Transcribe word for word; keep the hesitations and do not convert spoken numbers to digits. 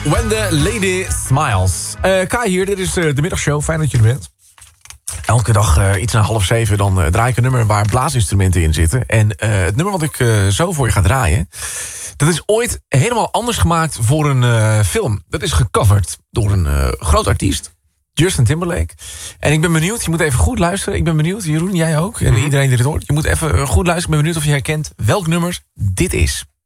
When the Lady Smiles. Uh, Kai hier, dit is uh, de middagshow. Fijn dat je er bent. Elke dag uh, iets na half zeven, dan uh, draai ik een nummer waar blaasinstrumenten in zitten. En uh, het nummer wat ik uh, zo voor je ga draaien, dat is ooit helemaal anders gemaakt voor een uh, film. Dat is gecoverd door een uh, groot artiest, Justin Timberlake. En ik ben benieuwd, je moet even goed luisteren. Ik ben benieuwd, Jeroen, jij ook. En iedereen die dit hoort. Je moet even goed luisteren. Ik ben benieuwd of je herkent welk nummer dit is.